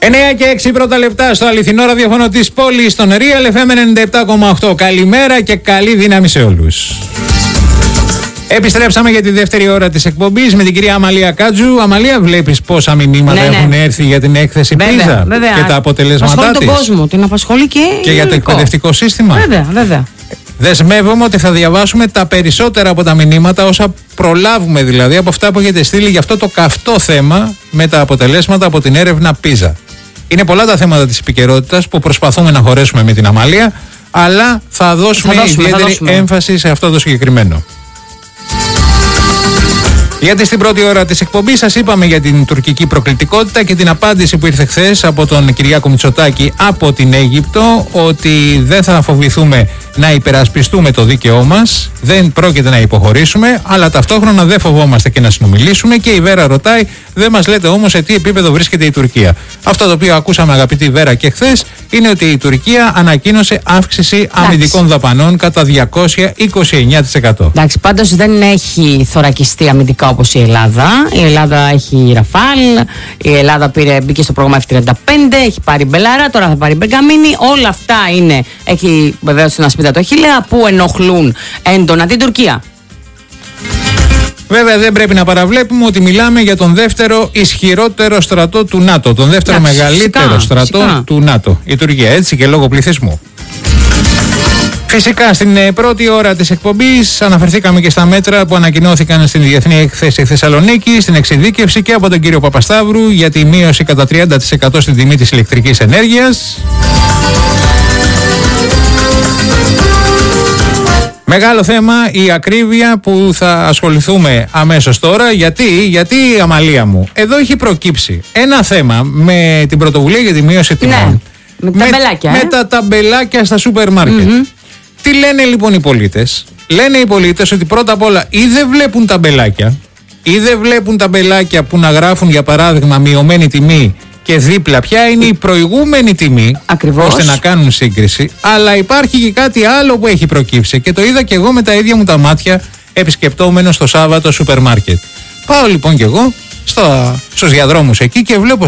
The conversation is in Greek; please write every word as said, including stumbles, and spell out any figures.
εννιά και έξι πρώτα λεπτά στο αληθινό ραδιοφωνό της πόλης, στον Real εφ εμ ενενήντα επτά κόμμα οκτώ. Καλημέρα και καλή δύναμη σε όλους. Επιστρέψαμε για τη δεύτερη ώρα της εκπομπής με την κυρία Αμαλία Κάτζου. Αμαλία, βλέπεις πόσα μηνύματα ναι, έχουν ναι. έρθει για την έκθεση βέβαια, Πίζα βέβαια. και τα αποτελέσματά της. Απασχολεί τον κόσμο, την απασχολεί και, και για το εκπαιδευτικό σύστημα. Βέβαια, βέβαια. Δεσμεύομαι ότι θα διαβάσουμε τα περισσότερα από τα μηνύματα, όσα προλάβουμε δηλαδή, από αυτά που έχετε στείλει για αυτό το καυτό θέμα με τα αποτελέσματα από την έρευνα Πίζα. Είναι πολλά τα θέματα της επικαιρότητας που προσπαθούμε να χωρέσουμε με την Αμαλία, αλλά θα δώσουμε, θα δώσουμε ιδιαίτερη θα δώσουμε. έμφαση σε αυτό το συγκεκριμένο. Γιατί στην πρώτη ώρα της εκπομπής σας είπαμε για την τουρκική προκλητικότητα και την απάντηση που ήρθε χθες από τον Κυριάκο Μητσοτάκη από την Αίγυπτο, ότι δεν θα φοβηθούμε να υπερασπιστούμε το δίκαιό μας, δεν πρόκειται να υποχωρήσουμε, αλλά ταυτόχρονα δεν φοβόμαστε και να συνομιλήσουμε. Και η Βέρα ρωτάει, δεν μας λέτε όμως σε τι επίπεδο βρίσκεται η Τουρκία. Αυτό το οποίο ακούσαμε, αγαπητή Βέρα, και χθες είναι ότι η Τουρκία ανακοίνωσε αύξηση Εντάξει. αμυντικών δαπανών κατά διακόσια είκοσι εννιά τοις εκατό. Εντάξει, πάντως δεν έχει θωρακιστεί αμυντικά όπως η Ελλάδα. Η Ελλάδα έχει Ραφάλ, η Ελλάδα πήρε, μπήκε στο πρόγραμμα εφ τριάντα πέντε, έχει πάρει Μπελάρα, τώρα θα πάρει Μπεργαμίνη. Όλα αυτά είναι, έχει βεβαίως ένα σπίτι το χίλια που ενοχλούν έντονα την Τουρκία. Βέβαια δεν πρέπει να παραβλέπουμε ότι μιλάμε για τον δεύτερο ισχυρότερο στρατό του ΝΑΤΟ, τον δεύτερο Άξι, μεγαλύτερο φυσικά, στρατό φυσικά. του ΝΑΤΟ, η Τουρκία, έτσι και λόγω πληθυσμού. Φυσικά στην πρώτη ώρα της εκπομπής αναφερθήκαμε και στα μέτρα που ανακοινώθηκαν στην Διεθνή Έκθεση Θεσσαλονίκη, στην εξειδίκευση και από τον κύριο Παπασταύρου για τη μείωση κατά τριάντα τοις εκατό στην τιμή της ηλεκτρικής ενέργειας. Μεγάλο θέμα η ακρίβεια που θα ασχοληθούμε αμέσως τώρα. Γιατί, γιατί Αμαλία μου, εδώ έχει προκύψει ένα θέμα με την πρωτοβουλία για τη μείωση τιμών. Ναι, με, τα με, με ε? τα ταμπελάκια στα σούπερ μάρκετ. Mm-hmm. Τι λένε λοιπόν οι πολίτες? Λένε οι πολίτες ότι πρώτα απ' όλα ή δεν βλέπουν ταμπελάκια, ή δεν βλέπουν ταμπελάκια που να γράφουν για παράδειγμα μειωμένη τιμή και δίπλα ποια είναι η προηγούμενη τιμή, Ακριβώς. ώστε να κάνουν σύγκριση. Αλλά υπάρχει και κάτι άλλο που έχει προκύψει και το είδα και εγώ με τα ίδια μου τα μάτια επισκεπτόμενο το Σάββατο σούπερ μάρκετ. Πάω λοιπόν και εγώ στο, στους διαδρόμους εκεί και βλέπω